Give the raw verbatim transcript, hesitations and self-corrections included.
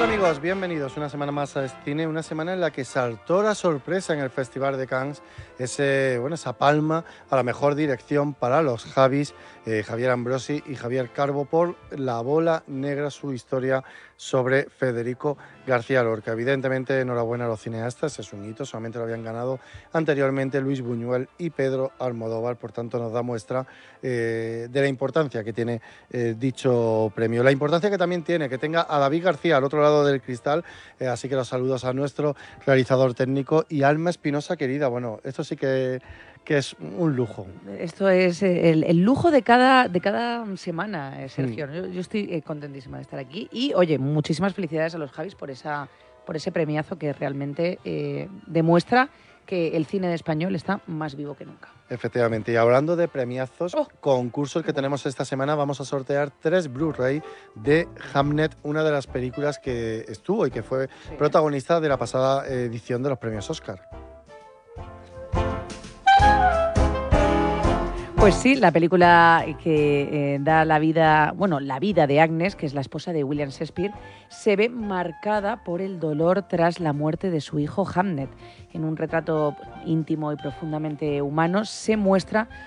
amigos, bienvenidos una semana más a Cine, una semana en la que saltó la sorpresa en el Festival de Cannes, ese, bueno, esa palma a la mejor dirección para los Javis, eh, Javier Ambrosi y Javier Calvo por La bola negra, su historia sobre Federico García Lorca. Evidentemente, enhorabuena a los cineastas, es un hito, solamente lo habían ganado anteriormente Luis Buñuel y Pedro Almodóvar, por tanto nos da muestra eh, de la importancia que tiene eh, dicho premio, la importancia que también tiene que tenga a David García al otro lado del cristal, eh, así que los saludos a nuestro realizador técnico y Alma Espinosa querida. Bueno, esto sí que, que es un lujo. Esto es el, el lujo de cada, de cada semana, Sergio. Mm. Yo, yo estoy eh, contentísima de estar aquí y, oye, muchísimas felicidades a los Javis por, esa, por ese premiazo que realmente eh, demuestra que el cine de español está más vivo que nunca. Efectivamente, y hablando de premiazos, oh. concursos que tenemos esta semana, vamos a sortear tres Blu-ray de Hamnet, una de las películas que estuvo y que fue sí. protagonista de la pasada edición de los premios Oscar. Pues sí, la película que eh, da la vida, bueno, la vida de Agnes, que es la esposa de William Shakespeare, se ve marcada por el dolor tras la muerte de su hijo Hamnet. En un retrato íntimo y profundamente humano se muestra